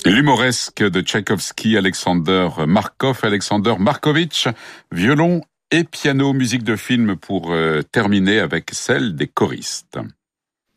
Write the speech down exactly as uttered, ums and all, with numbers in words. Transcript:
L'humoresque de Tchaïkovski, Alexander Markov, Alexander Markovitch, violon et piano, musique de film pour euh, terminer avec celle des choristes.